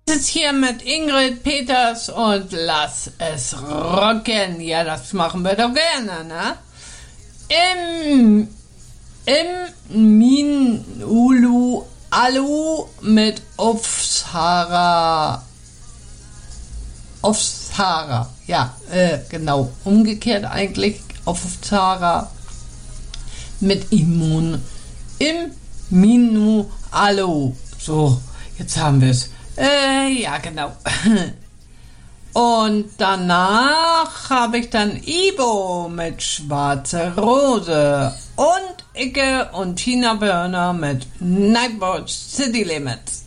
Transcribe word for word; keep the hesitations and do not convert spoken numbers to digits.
Ist hier mit Ingrid Peters und lass es rocken. Ja, das machen wir doch gerne, ne? Im, im Minulu Alu mit Aufsara. Aufsara, ja, äh, genau. Umgekehrt eigentlich. Aufsara mit Immun. Im Minu Alu. So, jetzt haben wir es. Äh, ja, genau. Und danach habe ich dann Ibo mit Schwarze Rose und Icke und Tina Burner mit Nightwatch City Limits.